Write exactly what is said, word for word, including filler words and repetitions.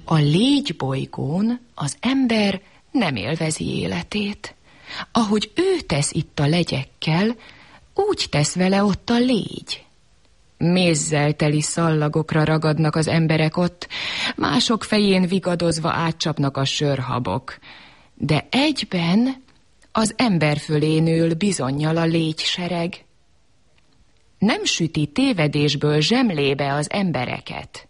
A légybolygón az ember nem élvezi életét. Ahogy ő tesz itt a legyekkel, úgy tesz vele ott a légy. Mézzel teli szallagokra ragadnak az emberek ott, mások fején vigadozva átcsapnak a sörhabok. De egyben az ember fölén ül bizonnyal a légysereg. Nem süti tévedésből zsemlébe az embereket.